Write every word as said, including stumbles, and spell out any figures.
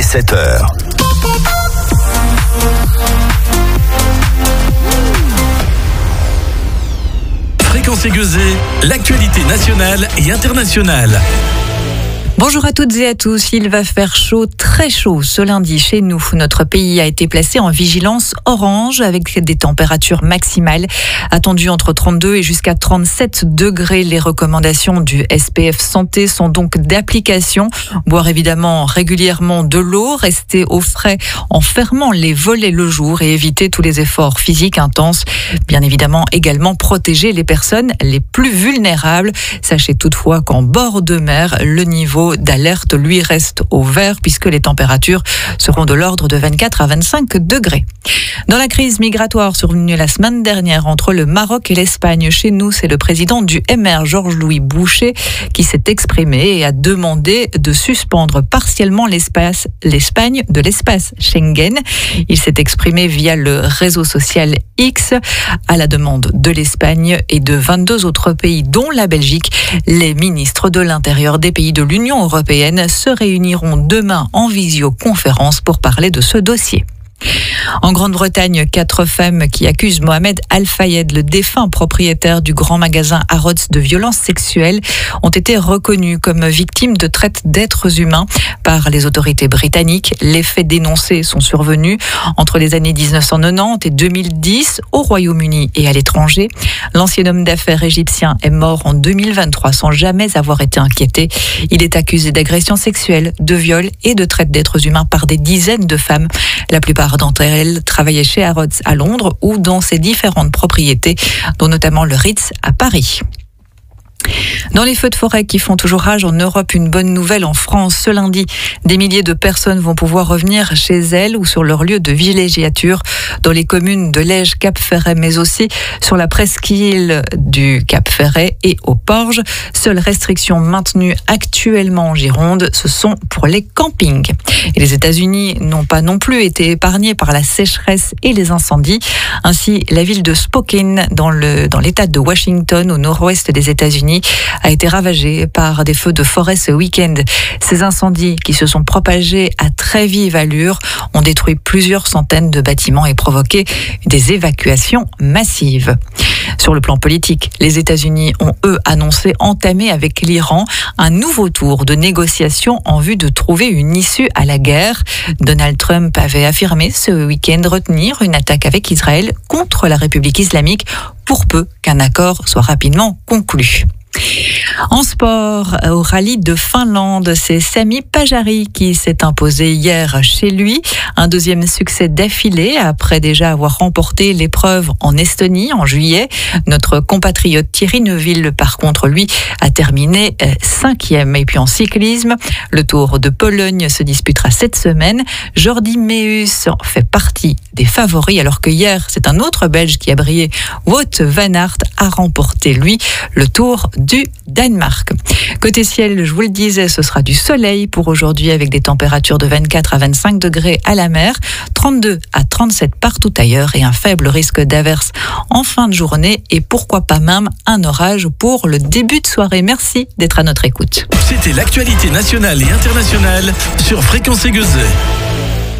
est sept heures. Fréquence Aiguisée, l'actualité nationale et internationale. Bonjour à toutes et à tous, il va faire chaud, très chaud ce lundi chez nous. Notre pays a été placé en vigilance orange avec des températures maximales attendues entre trente-deux et jusqu'à trente-sept degrés. Les recommandations du S P F Santé sont donc d'application. Boire évidemment régulièrement de l'eau, rester au frais en fermant les volets le jour et éviter tous les efforts physiques intenses. Bien évidemment également protéger les personnes les plus vulnérables. Sachez toutefois qu'en bord de mer, le niveau d'alerte lui reste au vert puisque les températures seront de l'ordre de vingt-quatre à vingt-cinq degrés. Dans la crise migratoire survenue la semaine dernière entre le Maroc et l'Espagne, chez nous, c'est le président du M R, Georges-Louis Boucher, qui s'est exprimé et a demandé de suspendre partiellement l'espace, l'Espagne de l'espace Schengen. Il s'est exprimé via le réseau social X à la demande de l'Espagne et de vingt-deux autres pays, dont la Belgique. Les ministres de l'Intérieur des pays de l'Union européenne se réuniront demain en visioconférence pour parler de ce dossier. En Grande-Bretagne, quatre femmes qui accusent Mohamed Al-Fayed, le défunt propriétaire du grand magasin Harrods de violences sexuelles, ont été reconnues comme victimes de traite d'êtres humains par les autorités britanniques. Les faits dénoncés sont survenus entre les années dix-neuf cent quatre-vingt-dix et deux mille dix au Royaume-Uni et à l'étranger. L'ancien homme d'affaires égyptien est mort en deux mille vingt-trois sans jamais avoir été inquiété. Il est accusé d'agression sexuelle, de viol et de traite d'êtres humains par des dizaines de femmes. La plupart d'entre elles travaillaient chez Harrods à Londres ou dans ses différentes propriétés, dont notamment le Ritz à Paris. Dans les feux de forêt qui font toujours rage en Europe, une bonne nouvelle en France. Ce lundi, des milliers de personnes vont pouvoir revenir chez elles ou sur leur lieu de villégiature dans les communes de Lège, Cap-Ferret, mais aussi sur la presqu'île du Cap-Ferret et au Porges. Seules restrictions maintenues actuellement en Gironde, ce sont pour les campings. Et les États-Unis n'ont pas non plus été épargnés par la sécheresse et les incendies. Ainsi, la ville de Spokane, dans le, dans l'État de Washington, au nord-ouest des États-Unis, a été ravagée par des feux de forêt ce week-end. Ces incendies qui se sont propagés à très vive allure ont détruit plusieurs centaines de bâtiments et provoqué des évacuations massives. Sur le plan politique, les États-Unis ont, eux, annoncé entamer avec l'Iran un nouveau tour de négociations en vue de trouver une issue à la guerre. Donald Trump avait affirmé ce week-end retenir une attaque avec Israël contre la République islamique pour peu qu'un accord soit rapidement conclu. En sport, au rallye de Finlande, c'est Sami Pajari qui s'est imposé hier chez lui. Un deuxième succès d'affilée après déjà avoir remporté l'épreuve en Estonie en juillet. Notre compatriote Thierry Neuville, par contre, lui, a terminé cinquième. Et puis en cyclisme, le Tour de Pologne se disputera cette semaine. Jordi Meeus fait partie des favoris, alors que hier, c'est un autre Belge qui a brillé. Wout van Aert a remporté, lui, le Tour du Danemark. Côté ciel, je vous le disais, ce sera du soleil pour aujourd'hui avec des températures de vingt-quatre à vingt-cinq degrés à la mer, trente-deux à trente-sept partout ailleurs et un faible risque d'averse en fin de journée et pourquoi pas même un orage pour le début de soirée. Merci d'être à notre écoute. C'était l'actualité nationale et internationale sur Fréquence Aiguisée.